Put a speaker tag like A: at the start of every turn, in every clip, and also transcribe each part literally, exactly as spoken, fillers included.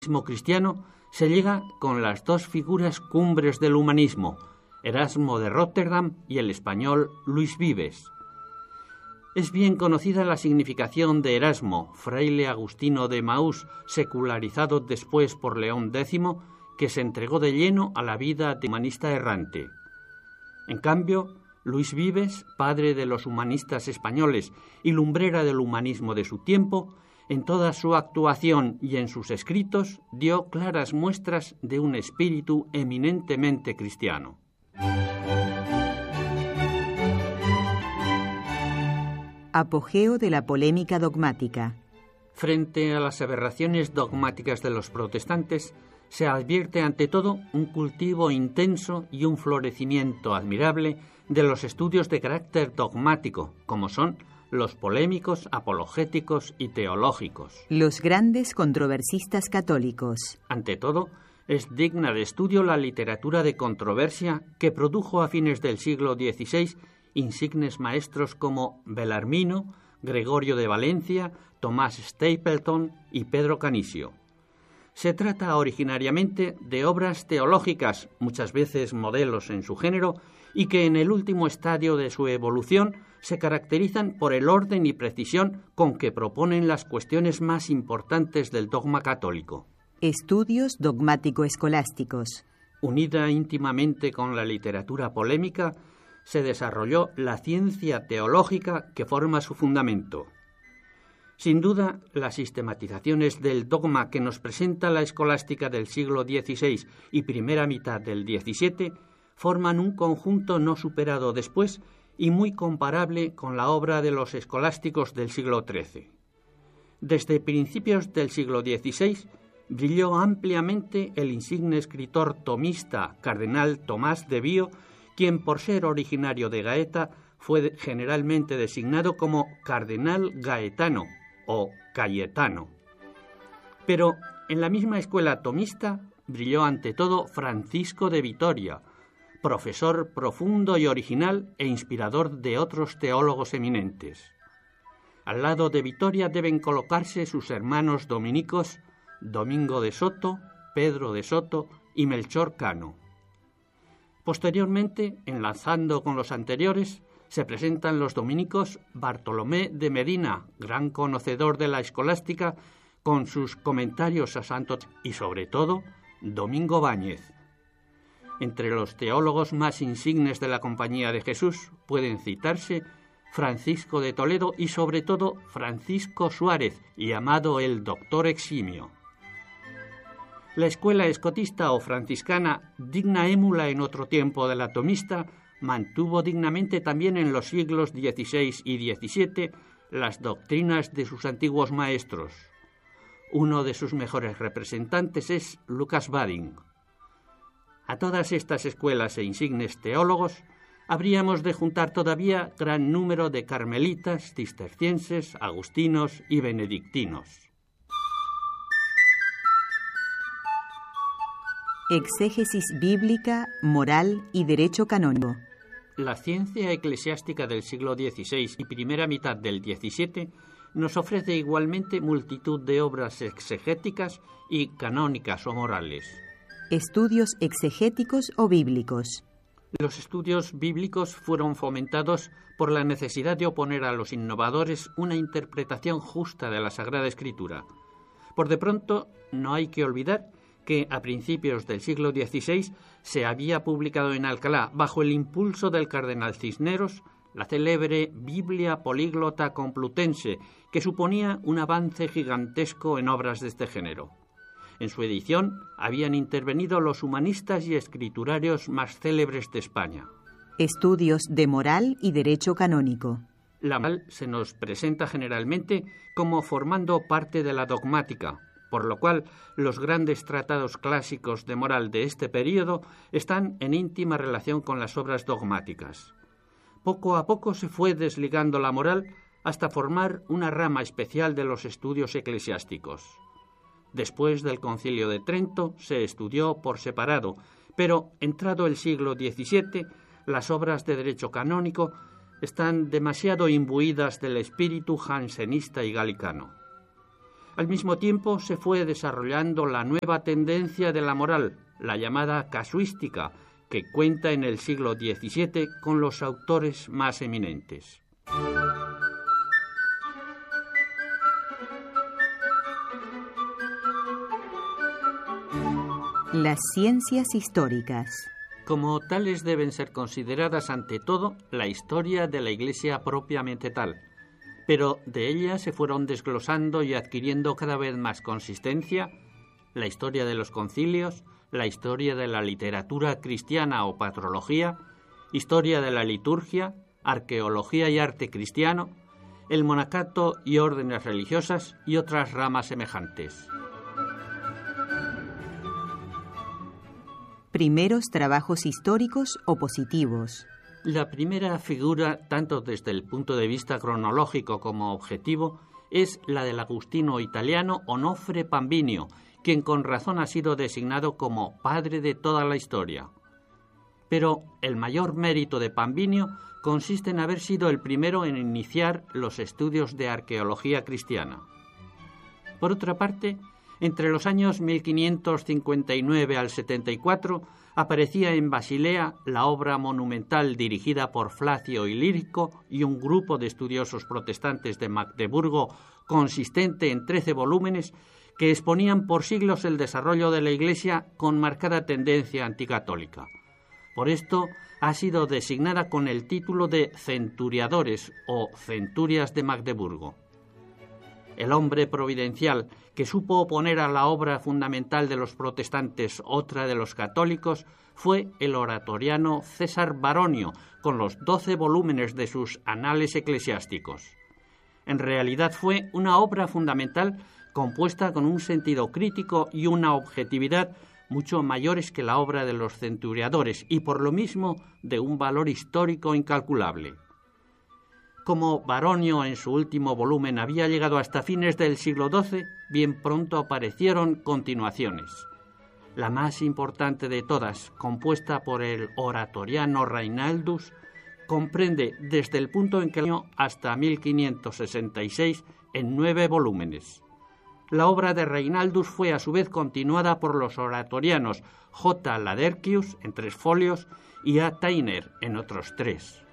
A: humanismo cristiano se llega con las dos figuras cumbres del humanismo, Erasmo de Róterdam y el español Luis Vives. Es bien conocida la significación de Erasmo, fraile agustino de Emaús, secularizado después por León décimo, que se entregó de lleno a la vida de humanista errante. En cambio, Luis Vives, padre de los humanistas españoles y lumbrera del humanismo de su tiempo, en toda su actuación y en sus escritos dio claras muestras de un espíritu eminentemente cristiano.
B: Apogeo de la polémica dogmática.
A: Frente a las aberraciones dogmáticas de los protestantes, se advierte ante todo un cultivo intenso y un florecimiento admirable de los estudios de carácter dogmático, como son los polémicos, apologéticos y teológicos.
B: Los grandes controversistas católicos.
A: Ante todo, es digna de estudio la literatura de controversia que produjo a fines del siglo dieciséis insignes maestros como Belarmino, Gregorio de Valencia, Tomás Stapleton y Pedro Canisio. Se trata originariamente de obras teológicas, muchas veces modelos en su género, y que en el último estadio de su evolución se caracterizan por el orden y precisión con que proponen las cuestiones más importantes del dogma católico.
B: Estudios dogmático-escolásticos.
A: Unida íntimamente con la literatura polémica, se desarrolló la ciencia teológica que forma su fundamento. Sin duda, las sistematizaciones del dogma que nos presenta la escolástica del siglo dieciséis y primera mitad del diecisiete forman un conjunto no superado después y muy comparable con la obra de los escolásticos del siglo trece. Desde principios del siglo dieciséis brilló ampliamente el insigne escritor tomista cardenal Tomás de Bío, quien por ser originario de Gaeta fue generalmente designado como cardenal gaetano o Cayetano. Pero en la misma escuela tomista brilló ante todo Francisco de Vitoria, profesor profundo y original e inspirador de otros teólogos eminentes. Al lado de Vitoria deben colocarse sus hermanos dominicos Domingo de Soto, Pedro de Soto y Melchor Cano. Posteriormente, enlazando con los anteriores, se presentan los dominicos Bartolomé de Medina, gran conocedor de la escolástica, con sus comentarios a santos, y sobre todo, Domingo Báñez. Entre los teólogos más insignes de la Compañía de Jesús pueden citarse Francisco de Toledo y sobre todo Francisco Suárez, llamado el Doctor Eximio. La escuela escotista o franciscana, digna émula en otro tiempo de la tomista, mantuvo dignamente también en los siglos dieciséis y diecisiete las doctrinas de sus antiguos maestros. Uno de sus mejores representantes es Lucas Badin. A todas estas escuelas e insignes teólogos habríamos de juntar todavía gran número de carmelitas, cistercienses, agustinos y benedictinos.
B: Exégesis bíblica, moral y derecho canónico.
A: La ciencia eclesiástica del siglo dieciséis y primera mitad del diecisiete nos ofrece igualmente multitud de obras exegéticas y canónicas o morales.
B: Estudios exegéticos o bíblicos.
A: Los estudios bíblicos fueron fomentados por la necesidad de oponer a los innovadores una interpretación justa de la Sagrada Escritura. Por de pronto, no hay que olvidar que a principios del siglo dieciséis se había publicado en Alcalá, bajo el impulso del cardenal Cisneros, la célebre Biblia Políglota Complutense, que suponía un avance gigantesco en obras de este género. En su edición habían intervenido los humanistas y escriturarios más célebres de España.
B: Estudios de moral y derecho canónico.
A: La moral se nos presenta generalmente como formando parte de la dogmática, por lo cual los grandes tratados clásicos de moral de este período están en íntima relación con las obras dogmáticas. Poco a poco se fue desligando la moral hasta formar una rama especial de los estudios eclesiásticos. Después del Concilio de Trento se estudió por separado, pero entrado el siglo diecisiete, las obras de derecho canónico están demasiado imbuidas del espíritu jansenista y galicano. Al mismo tiempo se fue desarrollando la nueva tendencia de la moral, la llamada casuística, que cuenta en el siglo diecisiete con los autores más eminentes.
B: Las ciencias históricas.
A: Como tales deben ser consideradas ante todo la historia de la Iglesia propiamente tal, pero de ella se fueron desglosando y adquiriendo cada vez más consistencia la historia de los concilios, la historia de la literatura cristiana o patrología, historia de la liturgia, arqueología y arte cristiano, el monacato y órdenes religiosas y otras ramas semejantes.
B: Primeros trabajos históricos o positivos.
A: La primera figura, tanto desde el punto de vista cronológico como objetivo, es la del agustino italiano Onofre Pambinio, quien con razón ha sido designado como padre de toda la historia. Pero el mayor mérito de Pambinio consiste en haber sido el primero en iniciar los estudios de arqueología cristiana. Por otra parte, entre los años mil quinientos cincuenta y nueve al setenta y cuatro aparecía en Basilea la obra monumental dirigida por Flacio Ilírico y un grupo de estudiosos protestantes de Magdeburgo, consistente en trece volúmenes, que exponían por siglos el desarrollo de la Iglesia con marcada tendencia anticatólica. Por esto ha sido designada con el título de Centuriadores o Centurias de Magdeburgo. El hombre providencial que supo oponer a la obra fundamental de los protestantes otra de los católicos fue el oratoriano César Baronio, con los doce volúmenes de sus Anales Eclesiásticos. En realidad fue una obra fundamental compuesta con un sentido crítico y una objetividad mucho mayores que la obra de los centuriadores y por lo mismo de un valor histórico incalculable. Como Baronio en su último volumen había llegado hasta fines del siglo doce, bien pronto aparecieron continuaciones. La más importante de todas, compuesta por el oratoriano Reinaldus, comprende desde el punto en que el año hasta mil quinientos sesenta y seis en nueve volúmenes. La obra de Reinaldus fue a su vez continuada por los oratorianos J. Laderchius en tres folios y A. Tainer en otros tres.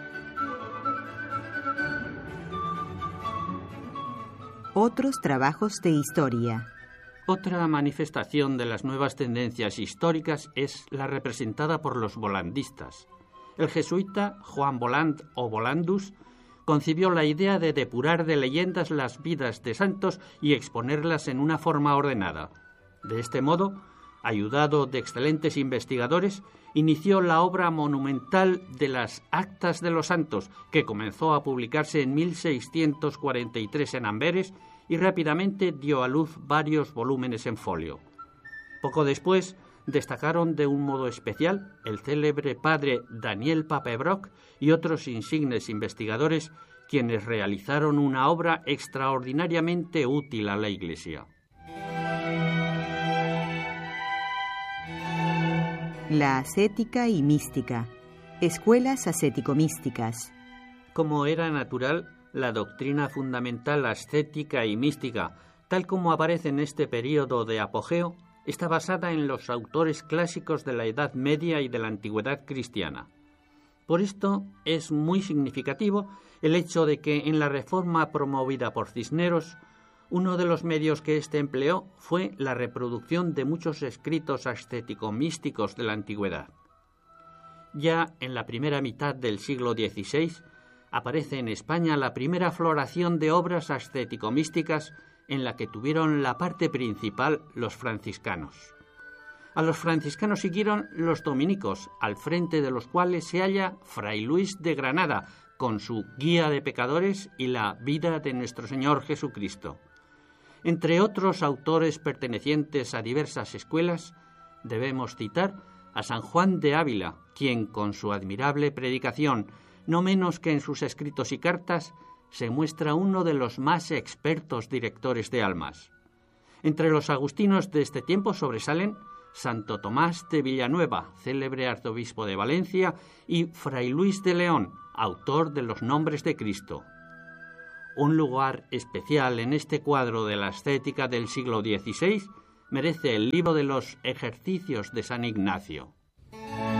B: Otros trabajos de historia.
A: Otra manifestación de las nuevas tendencias históricas es la representada por los volandistas. El jesuita Juan Voland o Volandus concibió la idea de depurar de leyendas las vidas de santos y exponerlas en una forma ordenada. De este modo, ayudado de excelentes investigadores, inició la obra monumental de las Actas de los Santos, que comenzó a publicarse en mil seiscientos cuarenta y tres en Amberes y rápidamente dio a luz varios volúmenes en folio. Poco después, destacaron de un modo especial el célebre padre Daniel Papebrock y otros insignes investigadores, quienes realizaron una obra extraordinariamente útil a la Iglesia.
B: La ascética y mística. Escuelas ascético-místicas.
A: Como era natural, la doctrina fundamental ascética y mística, tal como aparece en este período de apogeo, está basada en los autores clásicos de la Edad Media y de la Antigüedad cristiana. Por esto es muy significativo el hecho de que en la reforma promovida por Cisneros, uno de los medios que éste empleó fue la reproducción de muchos escritos ascético-místicos de la antigüedad. Ya en la primera mitad del siglo dieciséis aparece en España la primera floración de obras ascético-místicas en la que tuvieron la parte principal los franciscanos. A los franciscanos siguieron los dominicos, al frente de los cuales se halla Fray Luis de Granada, con su Guía de Pecadores y la Vida de Nuestro Señor Jesucristo. Entre otros autores pertenecientes a diversas escuelas, debemos citar a San Juan de Ávila, quien con su admirable predicación, no menos que en sus escritos y cartas, se muestra uno de los más expertos directores de almas. Entre los agustinos de este tiempo sobresalen Santo Tomás de Villanueva, célebre arzobispo de Valencia, y Fray Luis de León, autor de los Nombres de Cristo. Un lugar especial en este cuadro de la ascética del siglo dieciséis merece el libro de los ejercicios de San Ignacio.